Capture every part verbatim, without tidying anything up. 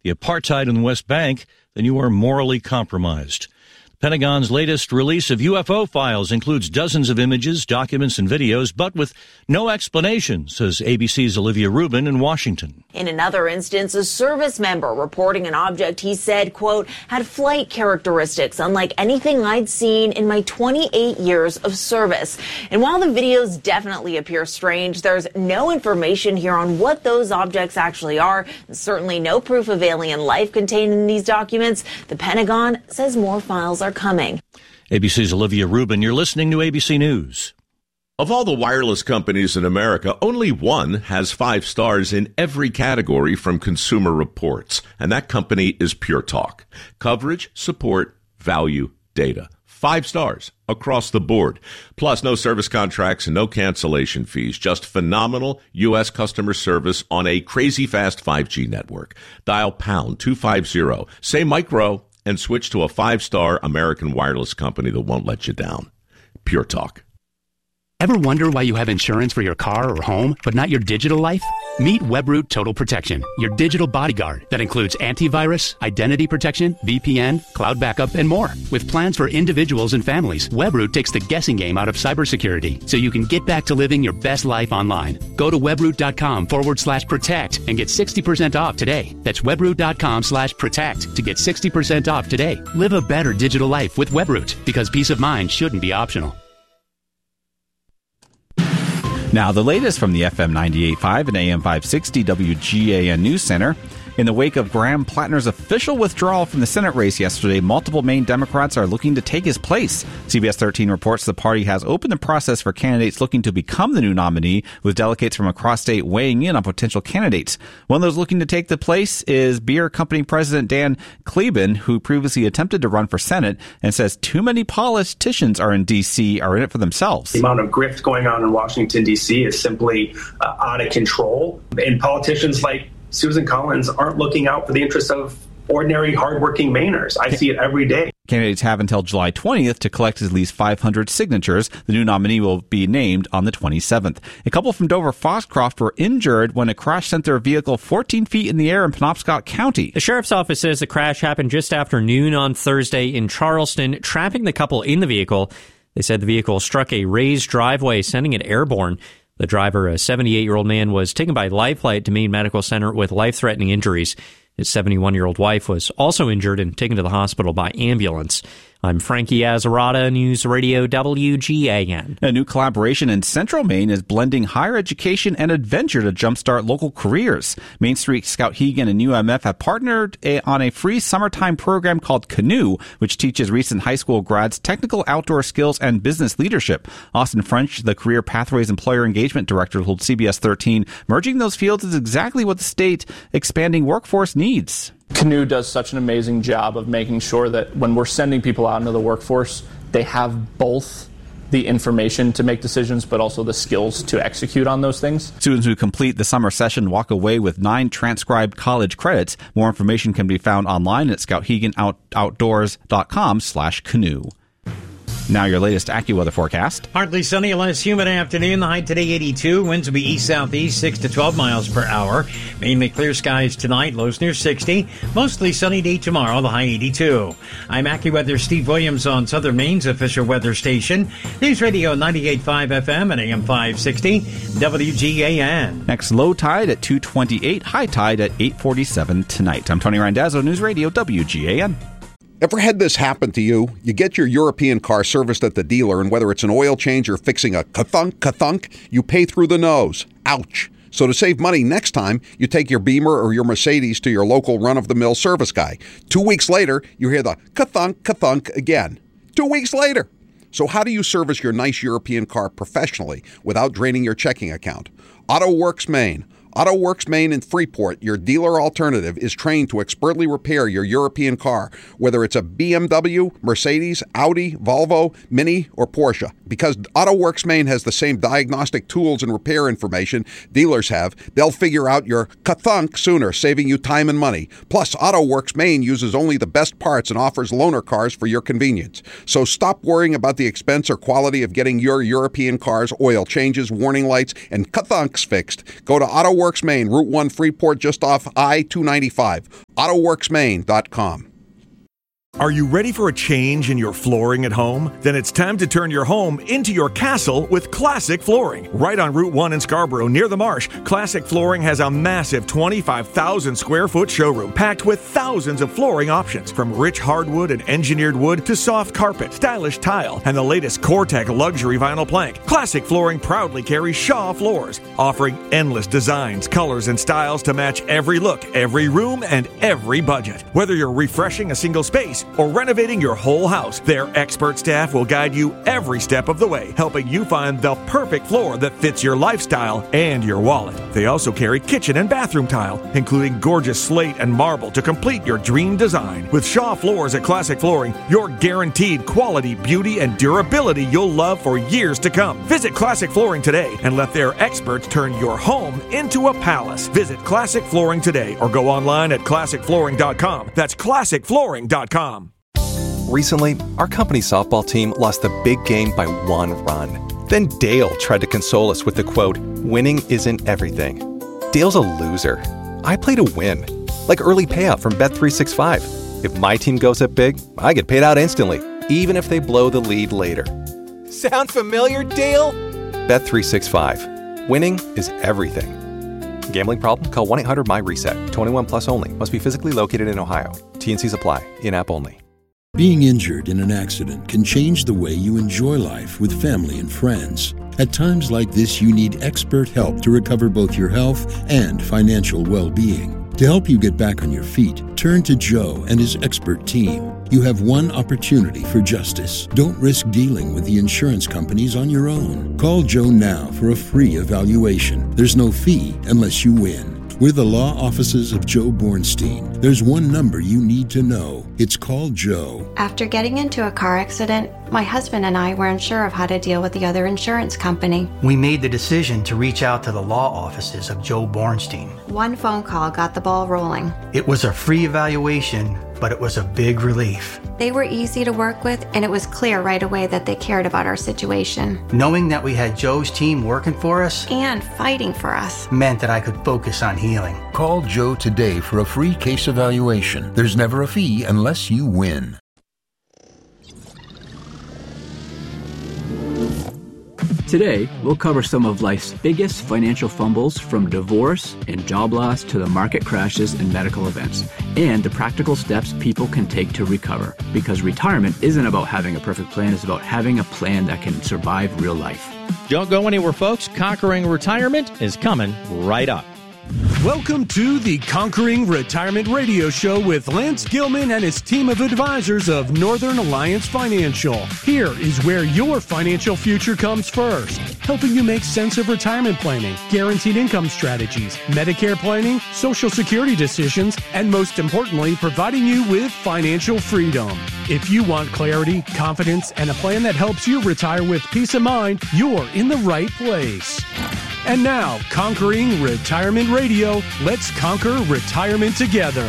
the apartheid in the West Bank, then you are morally compromised. The Pentagon's latest release of U F O files includes dozens of images, documents, and videos, but with no explanation, says A B C's Olivia Rubin in Washington. In another instance, a service member reporting an object he said, quote, had flight characteristics unlike anything I'd seen in my twenty-eight years of service. And while the videos definitely appear strange, there's no information here on what those objects actually are, and certainly no proof of alien life contained in these documents. The Pentagon says more files are coming. A B C's Olivia Rubin, you're listening to A B C News. Of all the wireless companies in America, only one has five stars in every category from Consumer Reports, and that company is Pure Talk. Coverage, support, value, data. Five stars across the board. Plus, no service contracts and no cancellation fees. Just phenomenal U S customer service on a crazy fast five G network. Dial pound two fifty, say micro, and switch to a five-star American wireless company that won't let you down. Pure Talk. Ever wonder why you have insurance for your car or home, but not your digital life? Meet Webroot Total Protection, your digital bodyguard that includes antivirus, identity protection, V P N, cloud backup, and more. With plans for individuals and families, Webroot takes the guessing game out of cybersecurity so you can get back to living your best life online. Go to webroot.com forward slash protect and get sixty percent off today. That's webroot.com slash protect to get sixty percent off today. Live a better digital life with Webroot, because peace of mind shouldn't be optional. Now, the latest from the F M ninety-eight point five and A M five sixty W G A N News Center. In the wake of Graham Plattner's official withdrawal from the Senate race yesterday, multiple Maine Democrats are looking to take his place. C B S thirteen reports the party has opened the process for candidates looking to become the new nominee, with delegates from across state weighing in on potential candidates. One of those looking to take the place is beer company president Dan Kleben, who previously attempted to run for Senate and says too many politicians are in D C are in it for themselves. The amount of grift going on in Washington, D C is simply uh, out of control. And politicians like Susan Collins aren't looking out for the interests of ordinary, hardworking Mainers. I see it every day. Candidates have until July twentieth to collect at least five hundred signatures. The new nominee will be named on the twenty-seventh. A couple from Dover-Foxcroft were injured when a crash sent their vehicle fourteen feet in the air in Penobscot County. The sheriff's office says the crash happened just after noon on Thursday in Charleston, trapping the couple in the vehicle. They said the vehicle struck a raised driveway, sending it airborne. The driver, a seventy-eight-year-old man, was taken by life flight to Maine Medical Center with life-threatening injuries. His seventy-one-year-old wife was also injured and taken to the hospital by ambulance. I'm Frankie Azzarata, News Radio W G A N. A new collaboration in Central Maine is blending higher education and adventure to jumpstart local careers. Main Street Skowhegan and U M F have partnered a, on a free summertime program called Canoe, which teaches recent high school grads technical outdoor skills and business leadership. Austin French, the Career Pathways Employer Engagement Director, told C B S thirteen, merging those fields is exactly what the state expanding workforce needs. Canoe does such an amazing job of making sure that when we're sending people out into the workforce, they have both the information to make decisions, but also the skills to execute on those things. Students who complete the summer session walk away with nine transcribed college credits. More information can be found online at skowhegan outdoors dot com slash canoe. Now your latest AccuWeather forecast. Partly sunny, less humid afternoon. The high today eighty-two. Winds will be east-southeast, six to twelve miles per hour. Mainly clear skies tonight, lows near sixty. Mostly sunny day tomorrow, the high eighty-two. I'm AccuWeather Steve Williams on Southern Maine's official weather station. News Radio ninety-eight point five F M and A M five sixty, W G A N. Next, low tide at two twenty-eight, high tide at eight forty-seven tonight. I'm Tony Randazzo, News Radio W G A N. Ever had this happen to you? You get your European car serviced at the dealer, and whether it's an oil change or fixing a ka-thunk, ka-thunk, you pay through the nose. Ouch. So to save money next time, you take your Beamer or your Mercedes to your local run-of-the-mill service guy. Two weeks later, you hear the ka-thunk, ka-thunk again. Two weeks later. So how do you service your nice European car professionally without draining your checking account? AutoWorks Maine. AutoWorks Maine in Freeport, your dealer alternative, is trained to expertly repair your European car, whether it's a B M W, Mercedes, Audi, Volvo, Mini, or Porsche. Because AutoWorks Maine has the same diagnostic tools and repair information dealers have, they'll figure out your ka-thunk sooner, saving you time and money. Plus, AutoWorks Maine uses only the best parts and offers loaner cars for your convenience. So stop worrying about the expense or quality of getting your European car's oil changes, warning lights, and ka-thunks fixed. Go to AutoWorks AutoWorks Maine, Route one Freeport, just off I two ninety-five. auto works maine dot com. Are you ready for a change in your flooring at home? Then it's time to turn your home into your castle with Classic Flooring. Right on Route one in Scarborough, near the marsh, Classic Flooring has a massive twenty-five thousand square foot showroom packed with thousands of flooring options, from rich hardwood and engineered wood to soft carpet, stylish tile, and the latest Core-Tech luxury vinyl plank. Classic Flooring proudly carries Shaw floors, offering endless designs, colors, and styles to match every look, every room, and every budget. Whether you're refreshing a single space or renovating your whole house, their expert staff will guide you every step of the way, helping you find the perfect floor that fits your lifestyle and your wallet. They also carry kitchen and bathroom tile, including gorgeous slate and marble to complete your dream design. With Shaw Floors at Classic Flooring, you're guaranteed quality, beauty, and durability you'll love for years to come. Visit Classic Flooring today and let their experts turn your home into a palace. Visit Classic Flooring today or go online at classic flooring dot com. That's classic flooring dot com. Recently, our company softball team lost the big game by one run. Then Dale tried to console us with the quote, "Winning isn't everything." Dale's a loser. I play to win. Like early payout from Bet three sixty-five. If my team goes up big, I get paid out instantly, even if they blow the lead later. Sound familiar, Dale? Bet three sixty-five. Winning is everything. Gambling problem? Call one eight hundred my reset. twenty-one plus only. Must be physically located in Ohio. T and C's apply. In-app only. Being injured in an accident can change the way you enjoy life with family and friends. At times like this, you need expert help to recover both your health and financial well-being. To help you get back on your feet, turn to Joe and his expert team. You have one opportunity for justice. Don't risk dealing with the insurance companies on your own. Call Joe now for a free evaluation. There's no fee unless you win. We're the law offices of Joe Bornstein. There's one number you need to know. It's called Joe. After getting into a car accident, my husband and I were unsure of how to deal with the other insurance company. We made the decision to reach out to the law offices of Joe Bornstein. One phone call got the ball rolling. It was a free evaluation, but it was a big relief. They were easy to work with, and it was clear right away that they cared about our situation. Knowing that we had Joe's team working for us and fighting for us meant that I could focus on healing. Call Joe today for a free case evaluation. There's never a fee unless you win. Today, we'll cover some of life's biggest financial fumbles, from divorce and job loss to the market crashes and medical events, and the practical steps people can take to recover. Because retirement isn't about having a perfect plan, it's about having a plan that can survive real life. Don't go anywhere, folks. Conquering Retirement is coming right up. Welcome to the Conquering Retirement Radio Show with Lance Gilman and his team of advisors of Northern Alliance Financial. Here is where your financial future comes first, helping you make sense of retirement planning, guaranteed income strategies, Medicare planning, Social Security decisions, and most importantly, providing you with financial freedom. If you want clarity, confidence, and a plan that helps you retire with peace of mind, you're in the right place. And now, Conquering Retirement Radio. Let's conquer retirement together.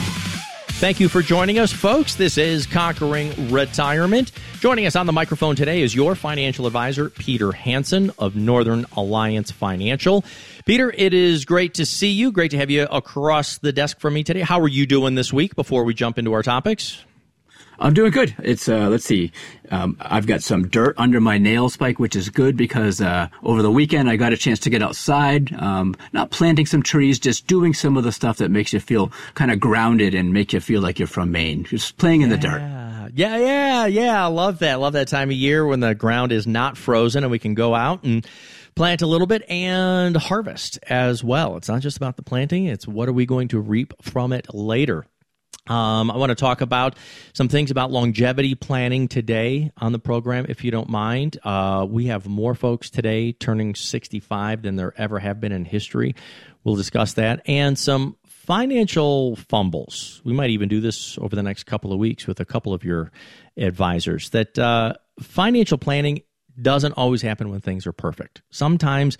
Thank you for joining us, folks. This is Conquering Retirement. Joining us on the microphone today is your financial advisor, Peter Hansen of Northern Alliance Financial. Peter, it is great to see you. Great to have you across the desk from me today. How are you doing this week before we jump into our topics? I'm doing good. It's, uh, let's see, um, I've got some dirt under my nail spike, which is good because, uh, over the weekend I got a chance to get outside, um, not planting some trees, just doing some of the stuff that makes you feel kind of grounded and make you feel like you're from Maine, just playing in yeah. the dirt. Yeah, yeah, yeah. I love that. I love that time of year when the ground is not frozen and we can go out and plant a little bit and harvest as well. It's not just about the planting. It's what are we going to reap from it later. Um, I want to talk about some things about longevity planning today on the program, if you don't mind. Uh, we have more folks today turning sixty-five than there ever have been in history. We'll discuss that. And some financial fumbles. We might even do this over the next couple of weeks with a couple of your advisors. That uh, financial planning doesn't always happen when things are perfect. Sometimes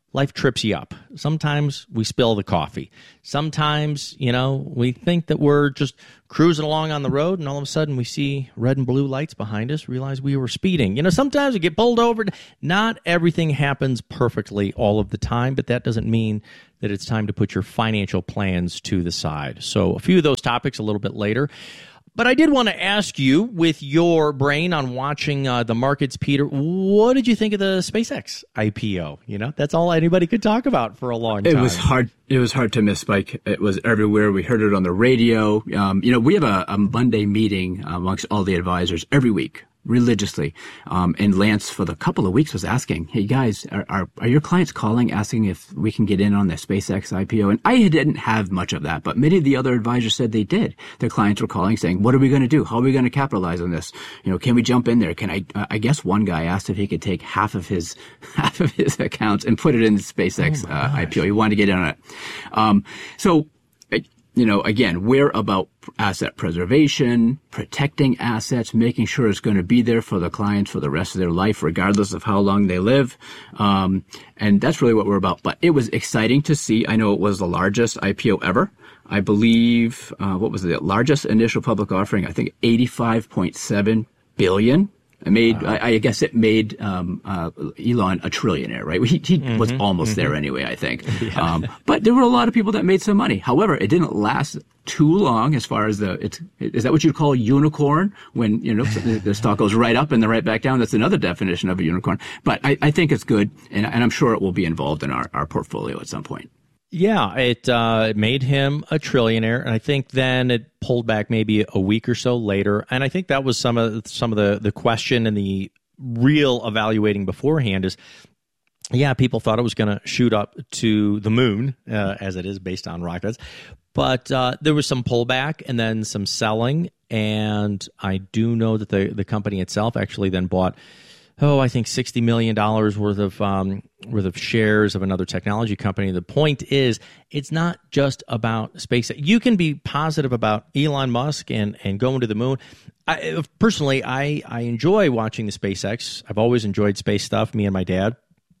life trips you up. Sometimes we spill the coffee. Sometimes, you know, we think that we're just cruising along on the road, and all of a sudden we see red and blue lights behind us, realize we were speeding. You know, sometimes we get pulled over. Not everything happens perfectly all of the time, but that doesn't mean that it's time to put your financial plans to the side. So a few of those topics a little bit later. But I did want to ask you, with your brain on watching uh, the markets, Peter, what did you think of the SpaceX I P O? You know, that's all anybody could talk about for a long time. It was hard. It was hard to miss, Spike. It was everywhere. We heard it on the radio. Um, you know, we have a, a Monday meeting amongst all the advisors every week, religiously. Um, and Lance, for the couple of weeks, was asking, hey, guys, are, are, are your clients calling, asking if we can get in on the SpaceX I P O? And I didn't have much of that, but many of the other advisors said they did. Their clients were calling saying, what are we going to do? How are we going to capitalize on this? You know, can we jump in there? Can I, uh, I guess one guy asked if he could take half of his, half of his accounts and put it in the SpaceX oh uh, I P O. He wanted to get in on it. Um, so, you know, again, we're about asset preservation, protecting assets, making sure it's going to be there for the clients for the rest of their life, regardless of how long they live. Um, and that's really what we're about. But it was exciting to see. I know it was the largest I P O ever. I believe, uh, what was the largest initial public offering? I think eighty-five point seven billion dollars. It made, wow. I, I guess it made um, uh, Elon a trillionaire, right? He, he mm-hmm, was almost mm-hmm. there anyway, I think. Yeah. Um, but there were a lot of people that made some money. However, it didn't last too long as far as the, it's, is that what you'd call a unicorn? When, you know, the, the stock goes right up and then right back down. That's another definition of a unicorn. But I, I think it's good, and, and I'm sure it will be involved in our, our portfolio at some point. Yeah, it uh, it made him a trillionaire, and I think then it pulled back maybe a week or so later. And I think that was some of some of the, the question and the real evaluating beforehand is, yeah, people thought it was going to shoot up to the moon, uh, as it is based on rockets. But uh, there was some pullback and then some selling, and I do know that the, the company itself actually then bought Oh, I think sixty million dollars worth of um, worth of shares of another technology company. The point is, it's not just about SpaceX. You can be positive about Elon Musk and, and going to the moon. I, personally, I, I enjoy watching the SpaceX. I've always enjoyed space stuff, me and my dad.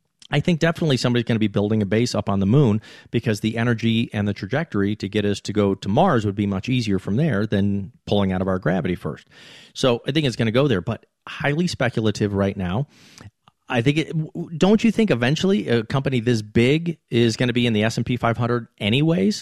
I think definitely somebody's going to be building a base up on the moon because the energy and the trajectory to get us to go to Mars would be much easier from there than pulling out of our gravity first. So I think it's going to go there, but highly speculative right now. I think it, don't you think eventually a company this big is going to be in the S and P five hundred anyways?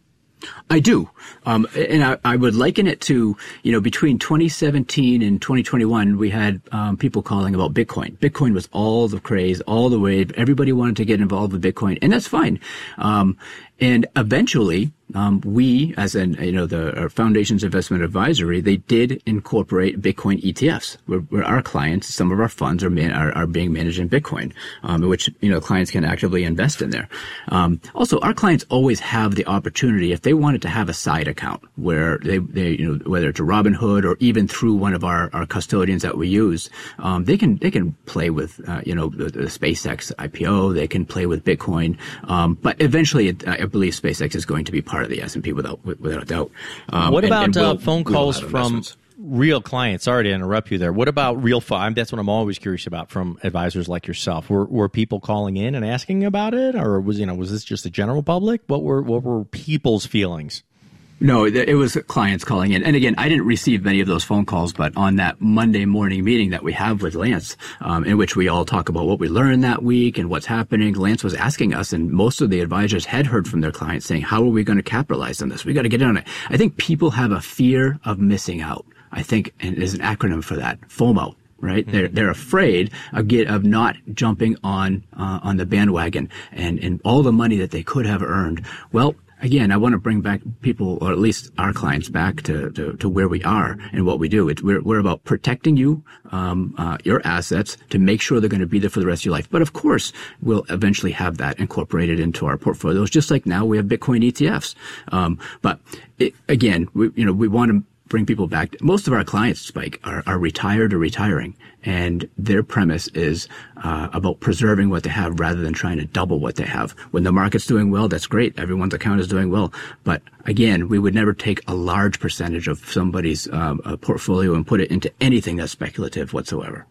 I do. Um, and I, I would liken it to, you know, between twenty seventeen and twenty twenty-one, we had um, people calling about Bitcoin. Bitcoin was all the craze, all the wave. Everybody wanted to get involved with Bitcoin, and that's fine. Um, and eventually, um, we, as an, you know, the our Foundation's Investment Advisory, they did incorporate Bitcoin E T Fs, where, where our clients, some of our funds are, man, are, are being managed in Bitcoin, um, in which, you know, clients can actively invest in there. Um, also, our clients always have the opportunity, if they wanted to have a side account where they, they, you know, whether it's a Robinhood or even through one of our, our custodians that we use, um, they can, they can play with, uh, you know, the, the SpaceX I P O, they can play with Bitcoin. Um, but eventually, it, I believe SpaceX is going to be part of the S and P without, without a doubt. Um, what about and, and we'll, uh, phone calls we'll from real clients? Sorry to interrupt you there. What about real phone? That's what I'm always curious about from advisors like yourself. Were were people calling in and asking about it, or was you know was this just the general public? What were what were people's feelings? No, it was clients calling in. And again, I didn't receive many of those phone calls, but on that Monday morning meeting that we have with Lance, um, in which we all talk about what we learned that week and what's happening, Lance was asking us, and most of the advisors had heard from their clients saying, how are we going to capitalize on this? We got to get in on it. I think people have a fear of missing out. I think, and there's an acronym for that, FOMO. Right, mm-hmm. they're they're afraid of get of not jumping on uh, on the bandwagon and and all the money that they could have earned. Well, again, I want to bring back people, or at least our clients, back to to, to where we are and what we do. It's, we're we're about protecting you, um, uh, your assets, to make sure they're going to be there for the rest of your life. But of course, we'll eventually have that incorporated into our portfolios, just like now we have Bitcoin E T Fs. Um, but it, again, we you know we want to bring people back. Most of our clients, Spike, are, are retired or retiring, and their premise is uh, about preserving what they have rather than trying to double what they have. When the market's doing well, that's great. Everyone's account is doing well. But again, we would never take a large percentage of somebody's um, uh, portfolio and put it into anything that's speculative whatsoever.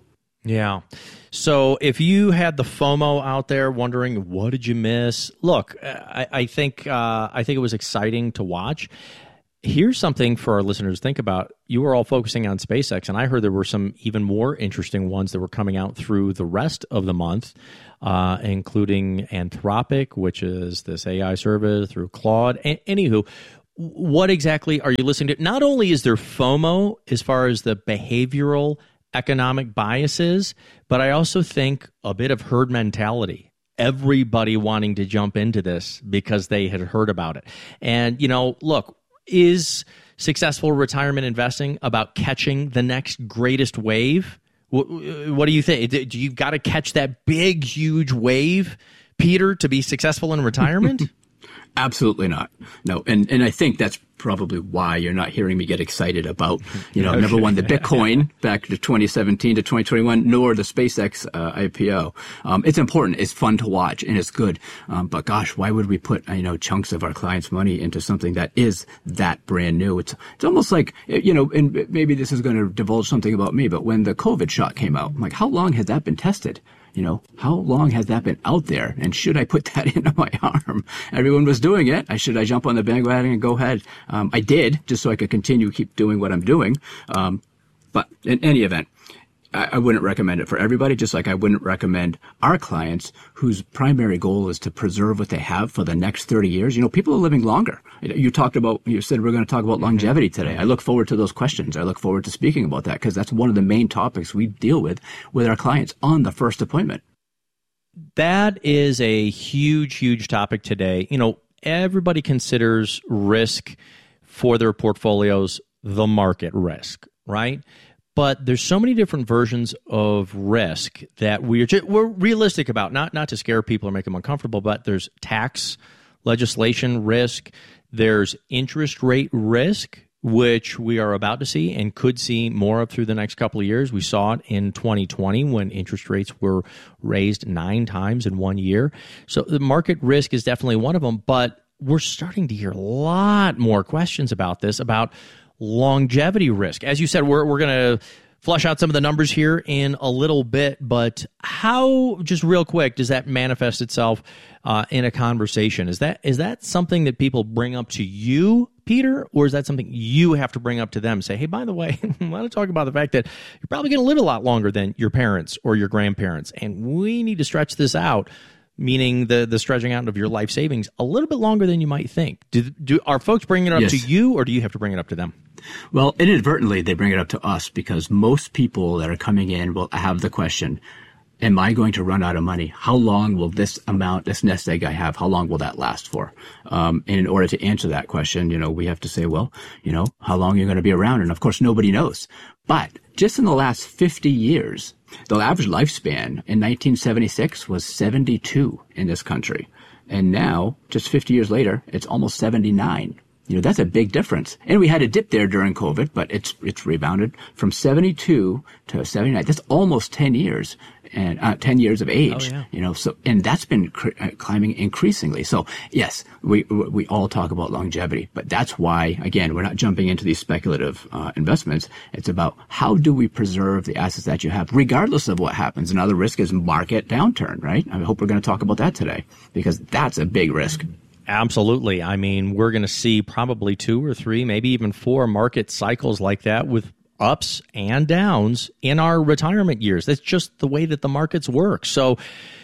Yeah. So if you had the FOMO out there wondering, what did you miss? Look, I, I think uh, I think it was exciting to watch. Here's something for our listeners to think about. You were all focusing on SpaceX, and I heard there were some even more interesting ones that were coming out through the rest of the month, uh, including Anthropic, which is this A I service, through Claude. A- anywho, what exactly are you listening to? Not only is there FOMO as far as the behavioral economic biases, but I also think a bit of herd mentality. Everybody wanting to jump into this because they had heard about it. And, you know, look, is successful retirement investing about catching the next greatest wave? What, what do you think? Do you got to catch that big, huge wave, Peter, to be successful in retirement? Absolutely not. No. And and I think that's probably why you're not hearing me get excited about, you know, number one, the Bitcoin back to twenty seventeen to twenty twenty-one, nor the SpaceX uh, I P O. Um, it's important. It's fun to watch and it's good. Um, but gosh, why would we put, you know, chunks of our clients' money into something that is that brand new? It's, it's almost like, you know, and maybe this is going to divulge something about me, but when the COVID shot came out, I'm like, how long has that been tested? You know, how long has that been out there? And should I put that into my arm? Everyone was doing it. I should I jump on the bandwagon and go ahead? Um, I did, just so I could continue keep doing what I'm doing. Um, but in any event, I, I wouldn't recommend it for everybody, just like I wouldn't recommend our clients whose primary goal is to preserve what they have for the next thirty years. You know, people are living longer. You talked about, you said we're going to talk about longevity today. I look forward to those questions. I look forward to speaking about that because that's one of the main topics we deal with with our clients on the first appointment. That is a huge, huge topic today. You know, everybody considers risk for their portfolios the market risk, right? But there's so many different versions of risk that we're we're realistic about, not not to scare people or make them uncomfortable, but there's tax legislation risk, there's interest rate risk, which we are about to see and could see more of through the next couple of years. We saw it in twenty twenty when interest rates were raised nine times in one year. So the market risk is definitely one of them, but we're starting to hear a lot more questions about this, about longevity risk. As you said, we're we're going to flush out some of the numbers here in a little bit, but how, just real quick, does that manifest itself uh, in a conversation? Is that is that something that people bring up to you, Peter, or is that something you have to bring up to them? Say, hey, by the way, I want to talk about the fact that you're probably going to live a lot longer than your parents or your grandparents, and we need to stretch this out, meaning the the stretching out of your life savings a little bit longer than you might think. Do, do are folks bringing it up yes. to you, or do you have to bring it up to them? Well, inadvertently, they bring it up to us because most people that are coming in will have the question, am I going to run out of money? How long will this amount, this nest egg I have, how long will that last for? Um, and in order to answer that question, you know, we have to say, well, you know, how long are you going to be around? And of course, nobody knows. But just in the last fifty years, the average lifespan in nineteen seventy-six was seventy-two in this country. And now, just fifty years later, it's almost seventy-nine. You know, that's a big difference. And we had a dip there during COVID, but it's it's rebounded from seventy-two to seventy-nine. That's almost ten years and uh, ten years of age. Oh, yeah. You know, so and that's been cr- uh, climbing increasingly. So yes, we we all talk about longevity, but that's why, again, we're not jumping into these speculative uh, investments. It's about how do we preserve the assets that you have, regardless of what happens. Another risk is market downturn, right? I hope we're going to talk about that today because that's a big risk. Absolutely. I mean, we're going to see probably two or three, maybe even four market cycles like that with ups and downs in our retirement years. That's just the way that the markets work. So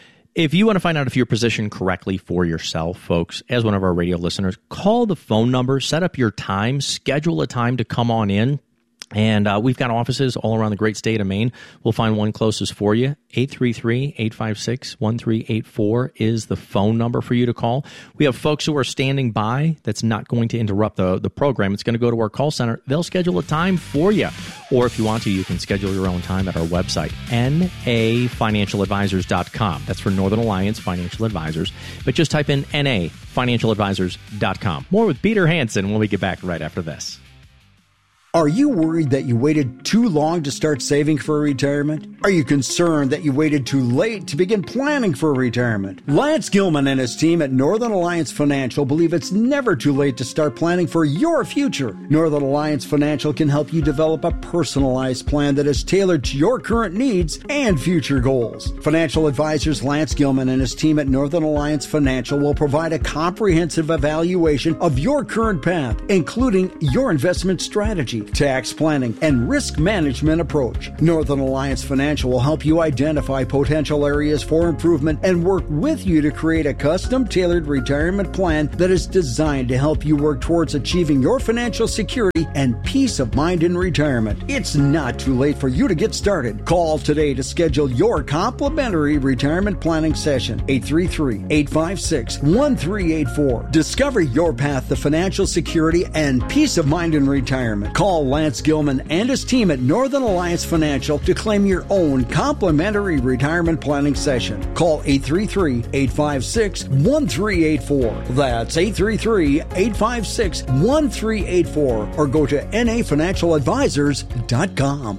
if you want to find out if you're positioned correctly for yourself, folks, as one of our radio listeners, call the phone number, set up your time, schedule a time to come on in. And uh, we've got offices all around the great state of Maine. We'll find one closest for you. eight three three, eight five six, one three eight four is the phone number for you to call. We have folks who are standing by. That's not going to interrupt the, the program. It's going to go to our call center. They'll schedule a time for you. Or if you want to, you can schedule your own time at our website, N A financial advisors dot com. That's for Northern Alliance Financial Advisors. But just type in N A financial advisors dot com. More with Peter Hansen when we get back right after this. Are you worried that you waited too long to start saving for retirement? Are you concerned that you waited too late to begin planning for retirement? Lance Gilman and his team at Northern Alliance Financial believe it's never too late to start planning for your future. Northern Alliance Financial can help you develop a personalized plan that is tailored to your current needs and future goals. Financial advisors Lance Gilman and his team at Northern Alliance Financial will provide a comprehensive evaluation of your current path, including your investment strategy, tax planning, and risk management approach. Northern Alliance Financial will help you identify potential areas for improvement and work with you to create a custom-tailored retirement plan that is designed to help you work towards achieving your financial security and peace of mind in retirement. It's not too late for you to get started. Call today to schedule your complimentary retirement planning session. eight three three, eight five six, one three eight four. Discover your path to financial security and peace of mind in retirement. Call Lance Gilman and his team at Northern Alliance Financial to claim your own complimentary retirement planning session. Call eight three three, eight five six, one three eight four. That's eight three three, eight five six, one three eight four or go to N A financial advisors dot com.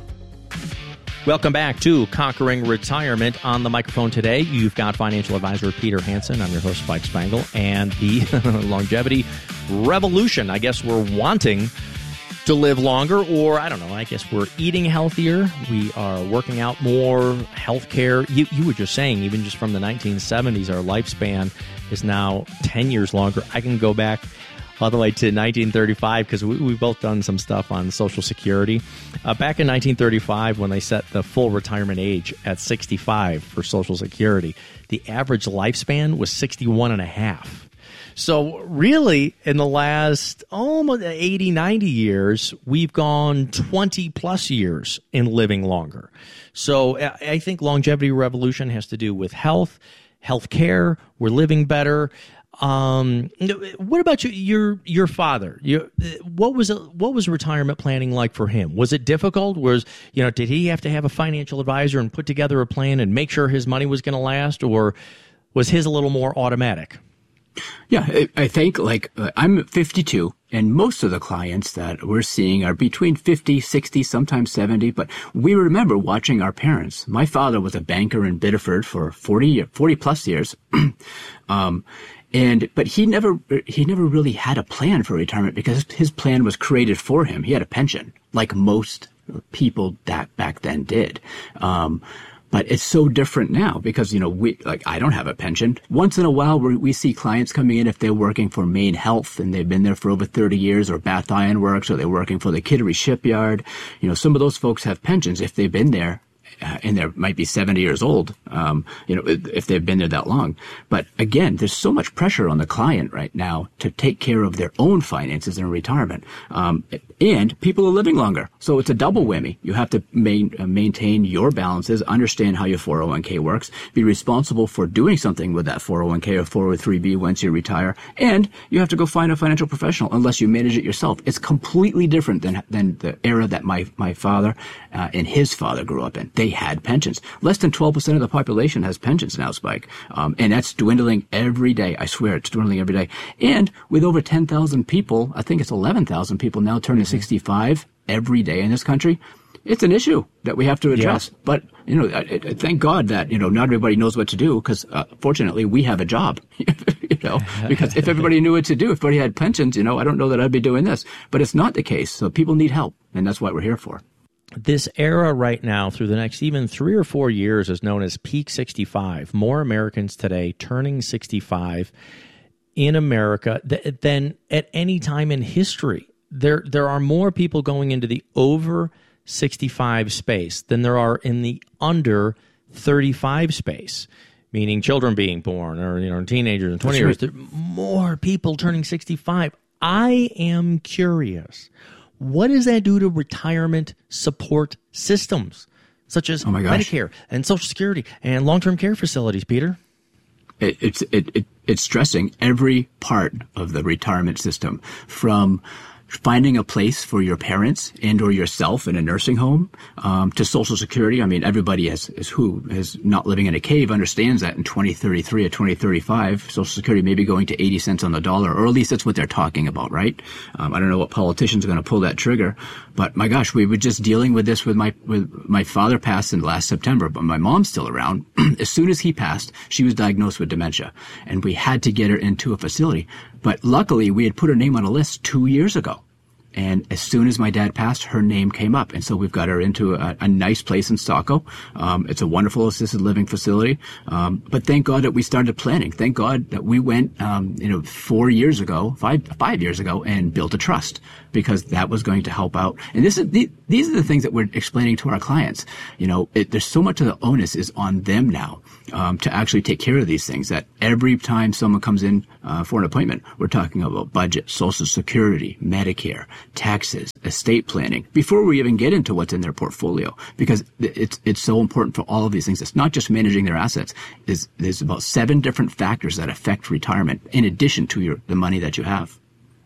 Welcome back to Conquering Retirement. On the microphone today, you've got financial advisor Peter Hansen. I'm your host, Spike Spangle, and the longevity revolution. I guess we're wanting to live longer, or I don't know, I guess we're eating healthier. We are working out more. Healthcare. You, you were just saying, even just from the nineteen seventies, our lifespan is now ten years longer. I can go back all the way to nineteen thirty-five because we, we've both done some stuff on Social Security. Uh, back in nineteen thirty-five, when they set the full retirement age at sixty-five for Social Security, the average lifespan was sixty-one and a half. So really, in the last almost eighty, ninety years, we've gone twenty plus years in living longer. So I think longevity revolution has to do with health, health care. We're living better. Um, what about you, your your father? Your, what was what was retirement planning like for him? Was it difficult? Was you know did he have to have a financial advisor and put together a plan and make sure his money was going to last, or was his a little more automatic? Yeah, I think like uh, I'm fifty-two, and most of the clients that we're seeing are between fifty, sixty, sometimes seventy. But we remember watching our parents. My father was a banker in Biddeford for forty, forty plus years. um, and but he never he never really had a plan for retirement because his plan was created for him. He had a pension, like most people that back then did. Um, But it's so different now because, you know, we, like, I don't have a pension. Once in a while, we, we see clients coming in if they're working for Maine Health and they've been there for over thirty years, or Bath Iron Works, or they're working for the Kittery Shipyard. You know, some of those folks have pensions if they've been there. Uh, and they might be seventy years old, um, you know, if they've been there that long. But again, there's so much pressure on the client right now to take care of their own finances in retirement. Um, and people are living longer. So it's a double whammy. You have to main, uh, maintain your balances, understand how your four oh one k works, be responsible for doing something with that four oh one k or four oh three b once you retire. And you have to go find a financial professional unless you manage it yourself. It's completely different than, than the era that my, my father uh, and his father grew up in. They had pensions. Less than twelve percent of the population has pensions now, Spike. Um, and that's dwindling every day. I swear it's dwindling every day. And with over ten thousand people, I think it's eleven thousand people now turning mm-hmm. sixty-five every day in this country. It's an issue that we have to address. Yeah. But, you know, I, I, thank God that, you know, not everybody knows what to do because, uh, fortunately, we have a job, you know, because if everybody knew what to do, if everybody had pensions, you know, I don't know that I'd be doing this. But it's not the case. So people need help. And that's what we're here for. This era right now, through the next even three or four years, is known as peak sixty-five. More Americans today turning sixty-five in America th- than at any time in history. There, there are more people going into the over sixty-five space than there are in the under thirty-five space, meaning children being born or you know teenagers and twenty years. There are more people turning sixty-five. I am curious. What does that do to retirement support systems, such as oh Medicare and Social Security and long-term care facilities, Peter? It, it's it, it, it's stressing every part of the retirement system, from finding a place for your parents and or yourself in a nursing home, um, to Social Security. I mean, everybody is, is who is not living in a cave understands that in twenty thirty-three or twenty thirty-five, Social Security may be going to eighty cents on the dollar, or at least that's what they're talking about, right? Um, I don't know what politicians are going to pull that trigger, but my gosh, we were just dealing with this with my, with my father passed in last September, but my mom's still around. As soon as he passed, she was diagnosed with dementia, and we had to get her into a facility. But luckily, we had put her name on a list two years ago. And as soon as my dad passed, her name came up. And so we've got her into a, a nice place in Saco. Um, it's a wonderful assisted living facility. Um, but thank God that we started planning. Thank God that we went, um, you know, four years ago, five, five years ago and built a trust, because that was going to help out. And this is, the, these are the things that we're explaining to our clients. You know, it, there's so much of the onus is on them now, um, to actually take care of these things, that every time someone comes in, uh, for an appointment, we're talking about budget, Social Security, Medicare, taxes, estate planning, before we even get into what's in their portfolio, because it's it's so important for all of these things. It's not just managing their assets. There's, there's about seven different factors that affect retirement in addition to your the money that you have.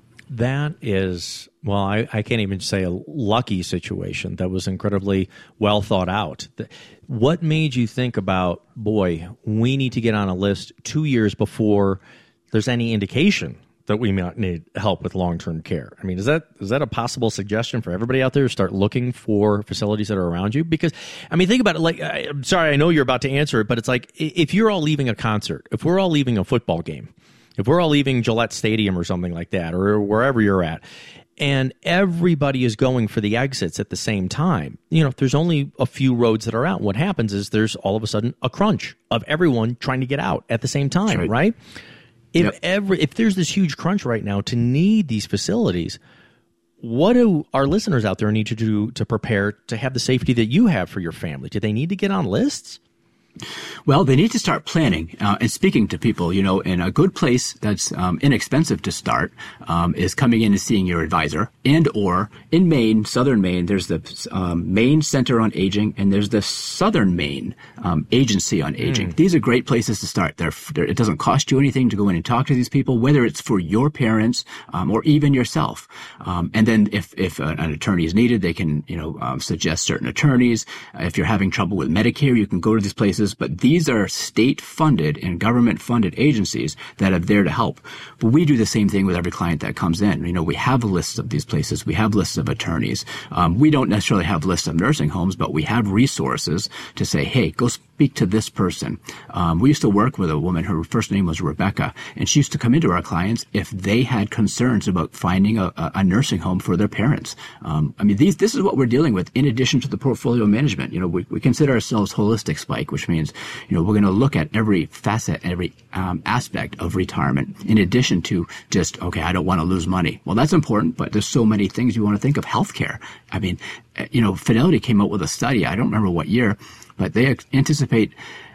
That is, well, I, I can't even say a lucky situation. That was incredibly well thought out. What made you think about, boy, we need to get on a list two years before there's any indication that we might need help with long-term care? I mean, is that is that a possible suggestion for everybody out there to start looking for facilities that are around you? Because, I mean, think about it. Like, I, I'm sorry, I know you're about to answer it, but it's like, if you're all leaving a concert, if we're all leaving a football game, if we're all leaving Gillette Stadium or something like that, or wherever you're at, and everybody is going for the exits at the same time, you know, if there's only a few roads that are out, what happens is there's all of a sudden a crunch of everyone trying to get out at the same time, right? right? If yep. every if there's this huge crunch right now to need these facilities, what do our listeners out there need to do to prepare to have the safety that you have for your family? Do they need to get on lists? Well, they need to start planning uh, and speaking to people. You know, in a good place that's um, inexpensive to start um, is coming in and seeing your advisor. And or in Maine, southern Maine, there's the um, Maine Center on Aging, and there's the Southern Maine um, Agency on Aging. Mm. These are great places to start. They're, they're, it doesn't cost you anything to go in and talk to these people, whether it's for your parents um, or even yourself. Um, and then if if an attorney is needed, they can you know um, suggest certain attorneys. Uh, if you're having trouble with Medicare, you can go to these places. But these are state-funded and government-funded agencies that are there to help. But we do the same thing with every client that comes in. You know, we have lists of these places. We have lists of attorneys. Um, we don't necessarily have lists of nursing homes, but we have resources to say, hey, go speak to this person. Um, we used to work with a woman. Her first name was Rebecca, and she used to come into our clients if they had concerns about finding a, a nursing home for their parents. Um, I mean, these this is what we're dealing with in addition to the portfolio management. You know, we, we consider ourselves holistic, Spike, which means you know, we're going to look at every facet, every um, aspect of retirement, in addition to just, okay, I don't want to lose money. Well, that's important, but there's so many things you want to think of. Healthcare. I mean, you know, Fidelity came out with a study, I don't remember what year, but they anticipate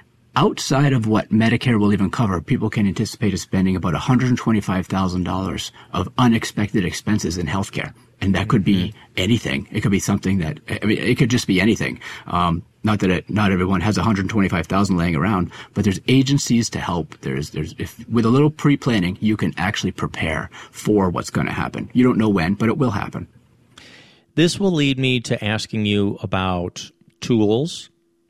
outside of what Medicare will even cover, people can anticipate spending about one hundred twenty-five thousand dollars of unexpected expenses in healthcare. And that could be anything. It could be something that, I mean, it could just be anything. Um, not that it, not everyone has one hundred twenty-five thousand laying around, but there's agencies to help. There's, there's, if with a little pre-planning, you can actually prepare for what's going to happen. You don't know when, but it will happen. This will lead me to asking you about tools,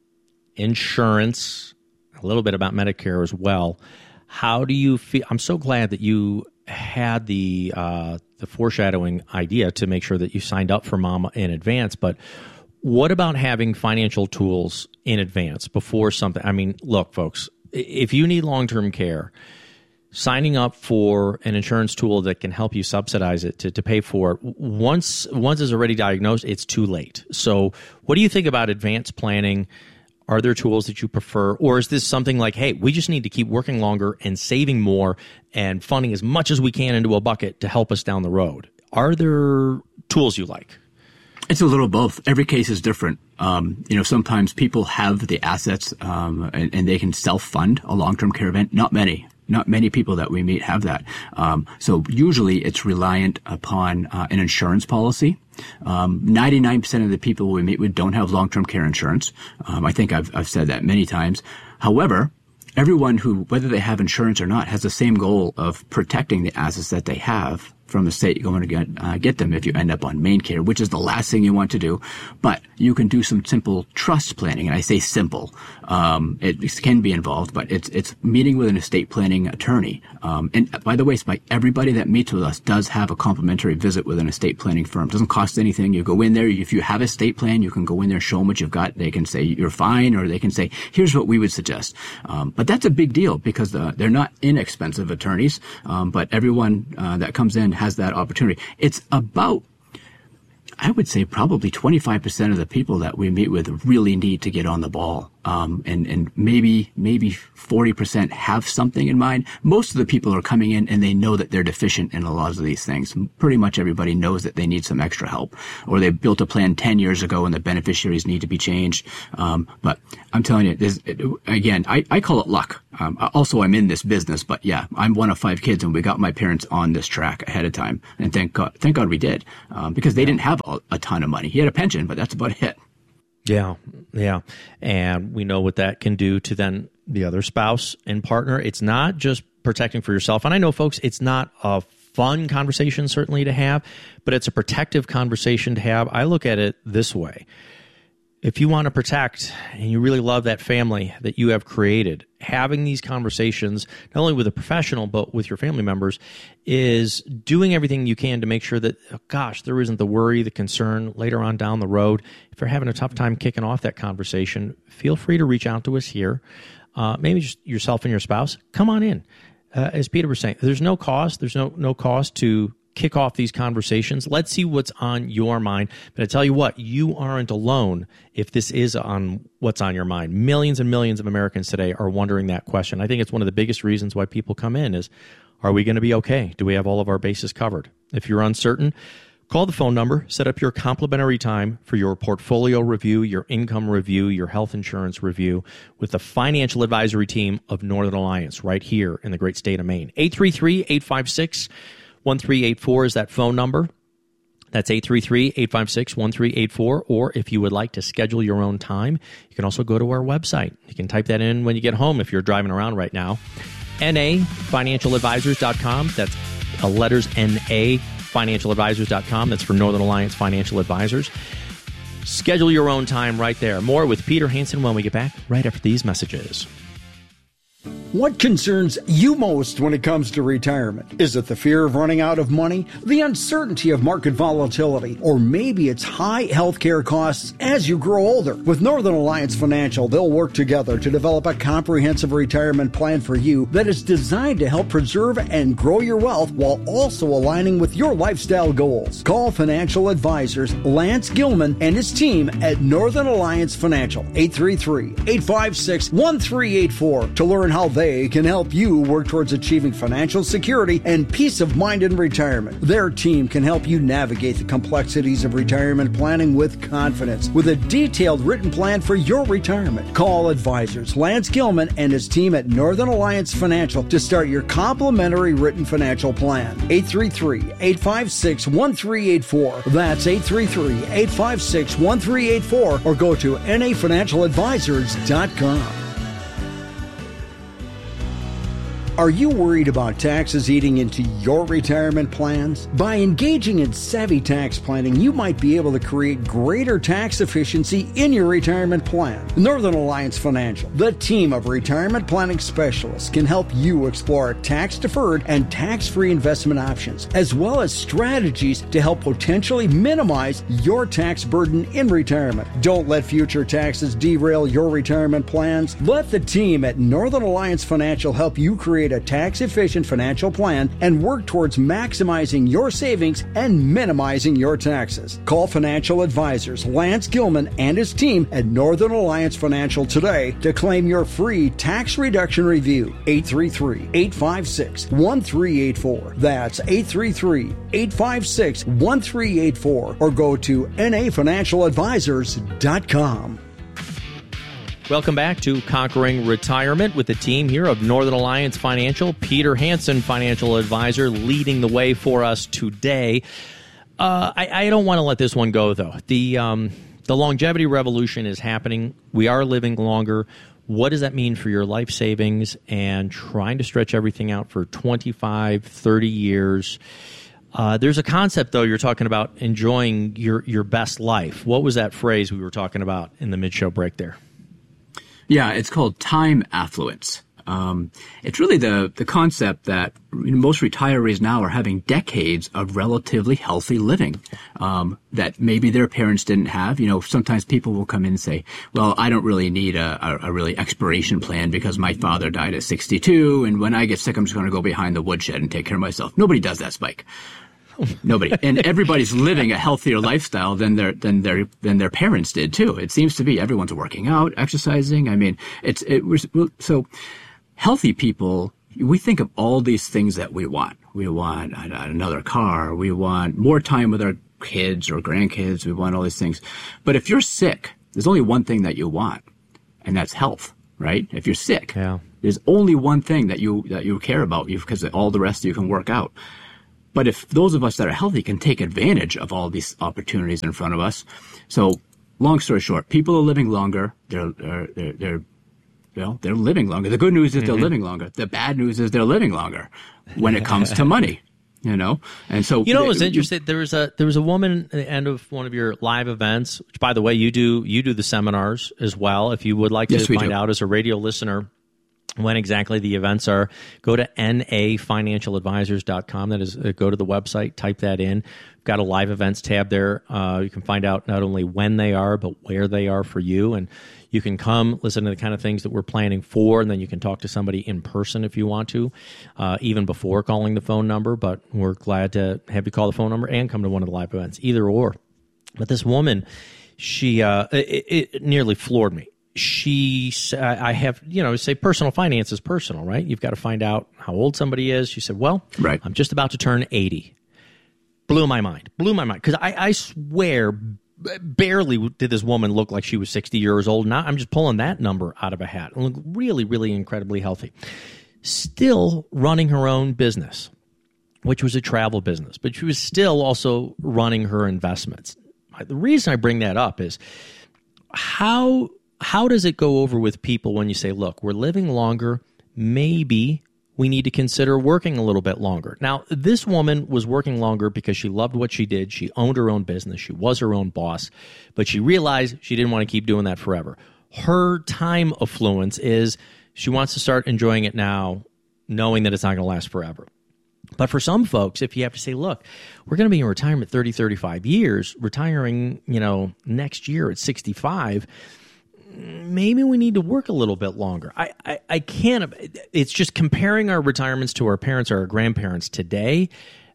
insurance, a little bit about Medicare as well. How do you feel? I'm so glad that you had the uh, the foreshadowing idea to make sure that you signed up for Mama in advance. But what about having financial tools in advance before something? I mean, look, folks, if you need long-term care, signing up for an insurance tool that can help you subsidize it to, to pay for it, once once it's already diagnosed, it's too late. So what do you think about advanced planning? Are there tools that you prefer? Or is this something like, hey, we just need to keep working longer and saving more and funding as much as we can into a bucket to help us down the road? Are there tools you like? It's a little both. Every case is different. Um, you know, sometimes people have the assets um, and, and they can self-fund a long-term care event. Not many. Not many people that we meet have that. Um, so usually it's reliant upon uh, an insurance policy. Um, ninety-nine percent of the people we meet with don't have long-term care insurance. Um, I think I've, I've said that many times. However, everyone who, whether they have insurance or not, has the same goal of protecting the assets that they have from the state going to get uh, get them if you end up on main care, which is the last thing you want to do. But you can do some simple trust planning, and I say simple. Um, it can be involved, but it's it's meeting with an estate planning attorney. Um, and by the way, by everybody that meets with us does have a complimentary visit with an estate planning firm. It doesn't cost anything. You go in there. If you have a estate plan, you can go in there, show them what you've got. They can say you're fine, or they can say, here's what we would suggest. Um, but that's a big deal because the, they're not inexpensive attorneys, um, but everyone uh, that comes in has that opportunity. It's about, I would say probably twenty-five percent of the people that we meet with really need to get on the ball. Um, and, and maybe, maybe forty percent have something in mind. Most of the people are coming in and they know that they're deficient in a lot of these things. Pretty much everybody knows that they need some extra help, or they built a plan ten years ago and the beneficiaries need to be changed. Um, but I'm telling you, this, again, I, I call it luck. Um, also, I'm in this business, but yeah, I'm one of five kids and we got my parents on this track ahead of time. And thank God, thank God we did, um, because they didn't have a, a ton of money. He had a pension, but that's about it. Yeah, yeah. And we know what that can do to then the other spouse and partner. It's not just protecting for yourself. And I know, folks, it's not a fun conversation certainly to have, but it's a protective conversation to have. I look at it this way. If you want to protect and you really love that family that you have created, having these conversations, not only with a professional, but with your family members, is doing everything you can to make sure that, oh gosh, there isn't the worry, the concern later on down the road. If you're having a tough time kicking off that conversation, feel free to reach out to us here. Uh, maybe just yourself and your spouse. Come on in. Uh, as Peter was saying, there's no cost. There's no, no cost to kick off these conversations. Let's see what's on your mind. But I tell you what, you aren't alone if this is on what's on your mind. Millions and millions of Americans today are wondering that question. I think it's one of the biggest reasons why people come in is, are we going to be okay? Do we have all of our bases covered? If you're uncertain, call the phone number, set up your complimentary time for your portfolio review, your income review, your health insurance review with the financial advisory team of Northern Alliance right here in the great state of Maine. eight three three, eight five six, one three eight four is that phone number. That's eight three three, eight five six, one three eight four. Or if you would like to schedule your own time, you can also go to our website. You can type that in when you get home if you're driving around right now. N A financial advisors dot com. That's the letters N A financial advisors dot com. That's for Northern Alliance Financial Advisors. Schedule your own time right there. More with Peter Hansen when we get back right after these messages. What concerns you most when it comes to retirement? Is it the fear of running out of money, the uncertainty of market volatility, or maybe it's high healthcare costs as you grow older? With Northern Alliance Financial, they'll work together to develop a comprehensive retirement plan for you that is designed to help preserve and grow your wealth while also aligning with your lifestyle goals. Call financial advisors Lance Gilman and his team at Northern Alliance Financial, eight three three, eight five six, one three eight four, to learn how they can help you work towards achieving financial security and peace of mind in retirement. Their team can help you navigate the complexities of retirement planning with confidence with a detailed written plan for your retirement. Call advisors Lance Gilman and his team at Northern Alliance Financial to start your complimentary written financial plan. eight three three, eight five six, one three eight four. That's eight three three, eight five six, one three eight four, or go to N A financial advisors dot com. Are you worried about taxes eating into your retirement plans? By engaging in savvy tax planning, you might be able to create greater tax efficiency in your retirement plan. Northern Alliance Financial, the team of retirement planning specialists, can help you explore tax-deferred and tax-free investment options, as well as strategies to help potentially minimize your tax burden in retirement. Don't let future taxes derail your retirement plans. Let the team at Northern Alliance Financial help you create a tax-efficient financial plan and work towards maximizing your savings and minimizing your taxes. Call financial advisors Lance Gilman and his team at Northern Alliance Financial today to claim your free tax reduction review. eight three three, eight five six, one three eight four. That's eight three three, eight five six, one three eight four, or go to N A financial advisors dot com. Welcome back to Conquering Retirement with the team here of Northern Alliance Financial. Peter Hansen, financial advisor, leading the way for us today. Uh, I, I don't want to let this one go, though. The um, the longevity revolution is happening. We are living longer. What does that mean for your life savings and trying to stretch everything out for twenty-five, thirty years? Uh, there's a concept, though, you're talking about enjoying your, your best life. What was that phrase we were talking about in the mid-show break there? Yeah, it's called time affluence. Um, it's really the, the concept that most retirees now are having decades of relatively healthy living, um, that maybe their parents didn't have. You know, sometimes people will come in and say, well, I don't really need a, a, a really expiration plan because my father died at sixty-two, and when I get sick, I'm just going to go behind the woodshed and take care of myself. Nobody does that, Spike. Nobody. And everybody's living a healthier lifestyle than their than their than their parents did too. It seems to be everyone's working out, exercising. I mean, it's it was so healthy people. We think of all these things that we want. We want another car. We want more time with our kids or grandkids. We want all these things. But if you're sick, there's only one thing that you want, and that's health. Right? If you're sick, yeah. there's only one thing that you that you care about, because all the rest you can work out. But if those of us that are healthy can take advantage of all these opportunities in front of us, so long story short, people are living longer. They're they're they're, they're you know, they're living longer. The good news is mm-hmm. they're living longer. The bad news is they're living longer when it comes to money. You know, and so you know, it was interesting. There was a there was a woman at the end of one of your live events, which, by the way, you do you do the seminars as well. If you would like to yes, find do. out as a radio listener when exactly the events are, go to N A financial advisors dot com. That is, uh, go to the website, type that in. We've got a live events tab there. Uh, you can find out not only when they are, but where they are for you. And you can come listen to the kind of things that we're planning for, and then you can talk to somebody in person if you want to, uh, even before calling the phone number. But we're glad to have you call the phone number and come to one of the live events, either or. But this woman, she uh, it, it nearly floored me. She, I have, you know, say personal finance is personal, right? You've got to find out how old somebody is. She said, well, right. I'm just about to turn eighty. Blew my mind. Blew my mind. Because I, I swear, barely did this woman look like she was sixty years old. Now I'm just pulling that number out of a hat. And look really, really incredibly healthy. Still running her own business, which was a travel business. But she was still also running her investments. The reason I bring that up is how... How does it go over with people when you say, look, we're living longer, maybe we need to consider working a little bit longer? Now, this woman was working longer because she loved what she did. She owned her own business. She was her own boss, but she realized she didn't want to keep doing that forever. Her time affluence is she wants to start enjoying it now, knowing that it's not going to last forever. But for some folks, if you have to say, look, we're going to be in retirement thirty, thirty-five years, retiring, you know, next year at sixty-five, maybe we need to work a little bit longer. I, I, I can't. It's just comparing our retirements to our parents or our grandparents today.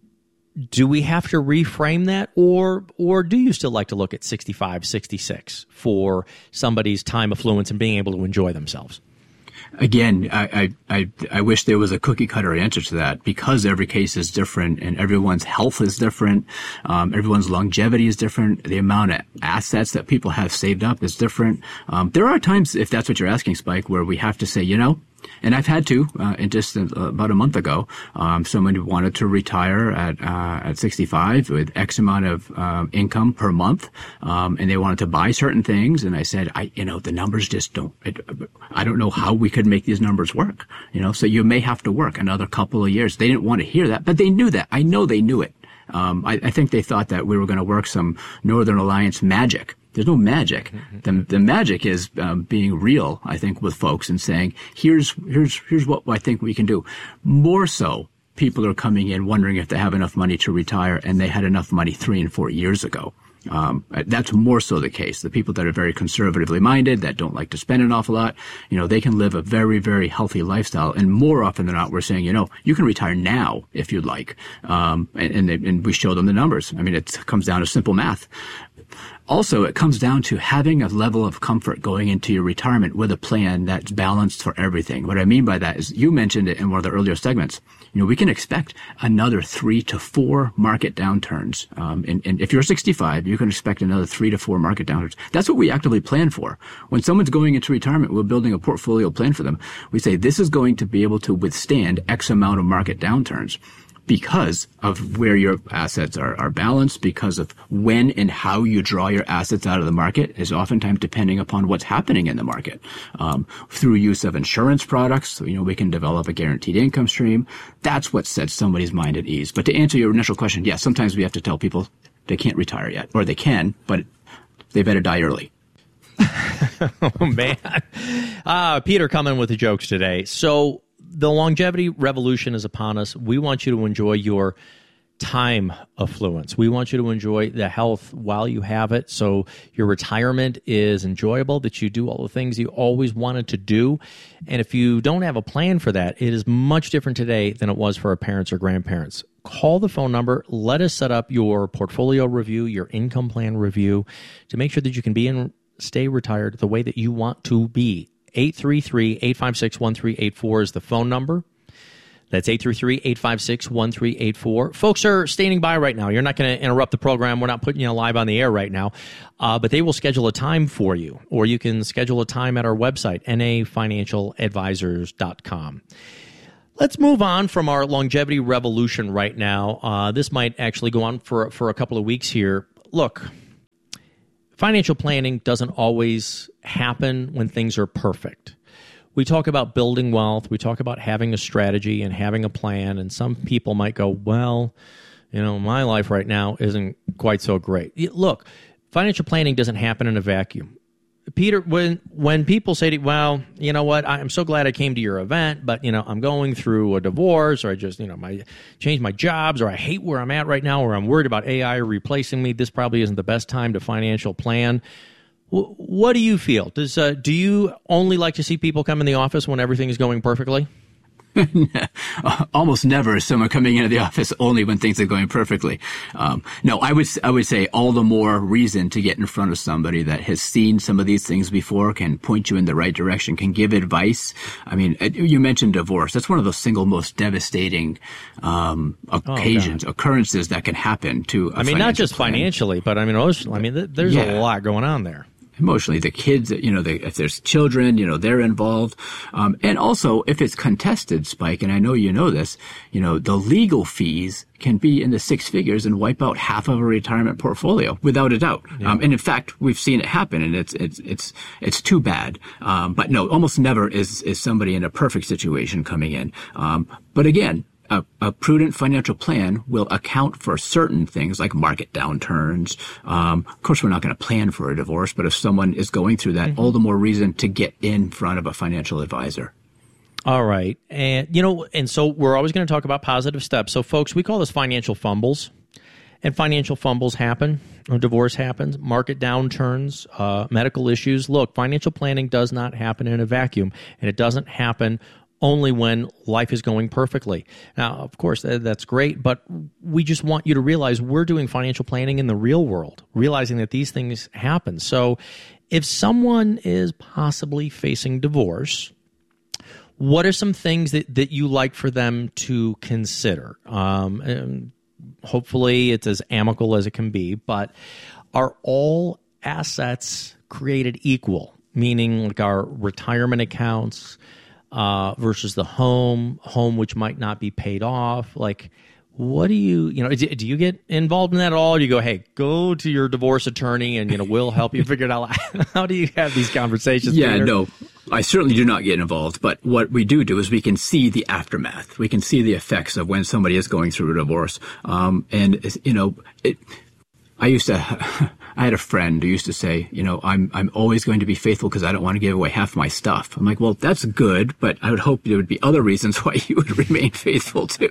Do we have to reframe that, or or do you still like to look at sixty-five, sixty-six for somebody's time affluence and being able to enjoy themselves? Again, I, I, I wish there was a cookie cutter answer to that, because every case is different and everyone's health is different. Um, everyone's longevity is different. The amount of assets that people have saved up is different. Um, there are times, if that's what you're asking, Spike, where we have to say, you know, and I've had to, uh, in just uh, about a month ago, um, someone who wanted to retire at, uh, at sixty-five with X amount of, um, income per month. Um, and they wanted to buy certain things. And I said, I, you know, the numbers just don't, I, I don't know how we could make these numbers work, you know, so you may have to work another couple of years. They didn't want to hear that, but they knew that. I know they knew it. Um, I, I think they thought that we were going to work some Northern Alliance magic. There's no magic. The, the magic is um, being real, I think, with folks and saying, here's here's here's what I think we can do. More so, people are coming in wondering if they have enough money to retire, and they had enough money three and four years ago. Um, that's more so the case. The people that are very conservatively minded, that don't like to spend an awful lot, you know, they can live a very, very healthy lifestyle. And more often than not, we're saying, you know, you can retire now if you'd like. Um, and, and, they, and we show them the numbers. I mean, it comes down to simple math. Also, it comes down to having a level of comfort going into your retirement with a plan that's balanced for everything. What I mean by that is, you mentioned it in one of the earlier segments. You know, we can expect another three to four market downturns. Um, and, and if you're sixty-five, you can expect another three to four market downturns. That's what we actively plan for. When someone's going into retirement, we're building a portfolio plan for them. We say this is going to be able to withstand X amount of market downturns. because of where your assets are, are balanced, because of when and how you draw your assets out of the market is oftentimes depending upon what's happening in the market. Um, through use of insurance products, you know, we can develop a guaranteed income stream. That's what sets somebody's mind at ease. But to answer your initial question, yes, sometimes we have to tell people they can't retire yet, or they can, but they better die early. Oh, man. Uh, Peter coming with the jokes today. So the longevity revolution is upon us. We want you to enjoy your time affluence. We want you to enjoy the health while you have it, so your retirement is enjoyable, that you do all the things you always wanted to do. And if you don't have a plan for that, it is much different today than it was for our parents or grandparents. Call the phone number. Let us set up your portfolio review, your income plan review, to make sure that you can be and stay retired the way that you want to be. eight three three, eight five six, one three eight four is the phone number. That's eight three three, eight five six, one three eight four. Folks are standing by right now. You're not going to interrupt the program. We're not putting you live on the air right now. Uh, but they will schedule a time for you, or you can schedule a time at our website, N A financial advisors dot com. Let's move on from our longevity revolution right now. Uh, this might actually go on for, for a couple of weeks here. Look, financial planning doesn't always happen when things are perfect. We talk about building wealth. We talk about having a strategy and having a plan. And some people might go, well, you know, my life right now isn't quite so great. Look, financial planning doesn't happen in a vacuum. Peter, when when people say to you, well, you know what, I'm so glad I came to your event, but, you know, I'm going through a divorce, or I just, you know, my changed my jobs, or I hate where I'm at right now, or I'm worried about A I replacing me. This probably isn't the best time to financial plan. W- what do you feel? Does uh, do you only like to see people come in the office when everything is going perfectly? Almost never is someone coming into the office only when things are going perfectly. Um, no, I would I would say all the more reason to get in front of somebody that has seen some of these things before, can point you in the right direction, can give advice. I mean, you mentioned divorce. That's one of the single most devastating um, occasions, oh, occurrences that can happen to a I mean, not just plan. financially, but I mean, I mean, there's yeah. a lot going on there. Emotionally, the kids, you know, they, if there's children, you know, they're involved. Um, and also, if it's contested, Spike, and I know you know this, you know, the legal fees can be in the six figures and wipe out half of a retirement portfolio, without a doubt. Yeah. Um, and in fact, we've seen it happen, and it's, it's, it's, it's too bad. Um, but no, almost never is, is somebody in a perfect situation coming in. Um, but again, A, a prudent financial plan will account for certain things like market downturns. Um, of course, we're not going to plan for a divorce, but if someone is going through that, mm-hmm. all the more reason to get in front of a financial advisor. All right. And, you know, and so we're always going to talk about positive steps. So, folks, we call this financial fumbles. And financial fumbles happen. A divorce happens. Market downturns, uh, medical issues. Look, financial planning does not happen in a vacuum, and it doesn't happen only when life is going perfectly. Now, of course, that's great, but we just want you to realize we're doing financial planning in the real world, realizing that these things happen. So if someone is possibly facing divorce, what are some things that, that you like for them to consider? Um, and hopefully it's as amicable as it can be, but are all assets created equal? Meaning like our retirement accounts, Uh, versus the home, home which might not be paid off. Like, what do you, you know, do, do you get involved in that at all? Or do you go, hey, go to your divorce attorney and, you know, we'll help you figure it out? How do you have these conversations? Yeah, Peter? no, I certainly do not get involved. But what we do do is we can see the aftermath. We can see the effects of when somebody is going through a divorce. Um, and, you know, it, I used to, I had a friend who used to say, you know, I'm, I'm always going to be faithful because I don't want to give away half my stuff. I'm like, well, that's good, but I would hope there would be other reasons why you would remain faithful too.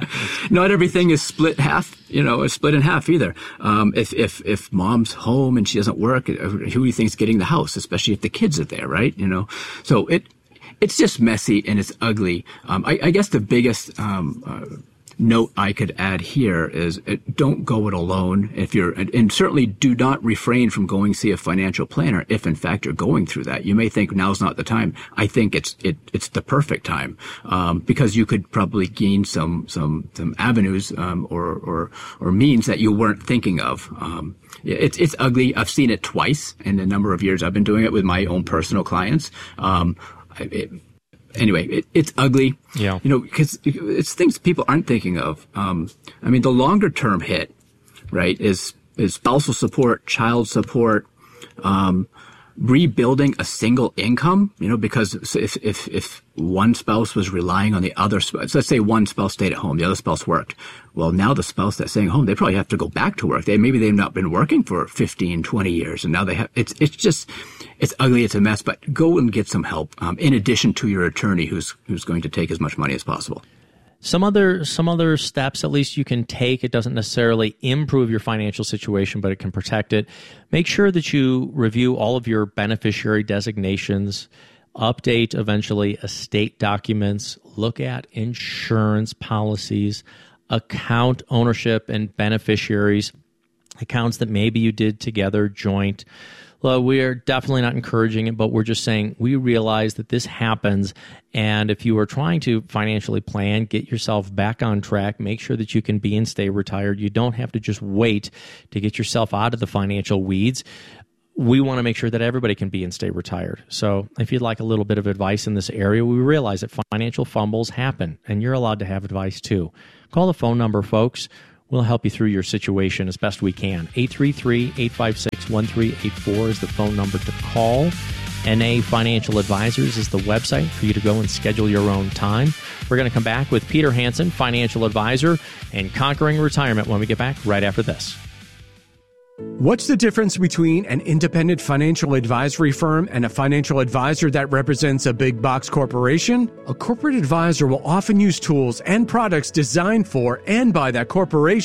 Not everything is split half, you know, is split in half either. Um, if, if, if mom's home and she doesn't work, who do you think's getting the house, especially if the kids are there, right? You know, so it, it's just messy and it's ugly. Um, I, I guess the biggest, um, uh, note I could add here is uh, don't go it alone. If you're, and certainly do not refrain from going see a financial planner if in fact you're going through that. You may think now's not the time. I think it's it it's the perfect time um, because you could probably gain some some some avenues um, or or or means that you weren't thinking of. Um, it's it's ugly. I've seen it twice in the number of years I've been doing it with my own personal clients. Um, it, anyway, it, it's ugly. Yeah. You know, because it's things people aren't thinking of. Um, I mean, the longer term hit, right, is, is spousal support, child support, um, rebuilding a single income, you know, because if, if, if one spouse was relying on the other spouse, let's say one spouse stayed at home, the other spouse worked. Well, now the spouse that's staying home, they probably have to go back to work. They, maybe they've not been working for fifteen, twenty years, and now they have, it's, it's just, it's ugly, it's a mess, but go and get some help, um, in addition to your attorney who's, who's going to take as much money as possible. Some other some other steps at least you can take. It doesn't necessarily improve your financial situation, but it can protect it. Make sure that you review all of your beneficiary designations, update eventually estate documents, look at insurance policies, account ownership and beneficiaries, accounts that maybe you did together, joint. Well, we are definitely not encouraging it, but we're just saying we realize that this happens. And if you are trying to financially plan, get yourself back on track, make sure that you can be and stay retired. You don't have to just wait to get yourself out of the financial weeds. We want to make sure that everybody can be and stay retired. So if you'd like a little bit of advice in this area, we realize that financial fumbles happen, and you're allowed to have advice too. Call the phone number, folks. We'll help you through your situation as best we can. eight three three, eight five six, one three eight four is the phone number to call. N A Financial Advisors is the website for you to go and schedule your own time. We're going to come back with Peter Hansen, financial advisor, and Conquering Retirement when we get back right after this. What's the difference between an independent financial advisory firm and a financial advisor that represents a big box corporation? A corporate advisor will often use tools and products designed for and by that corporation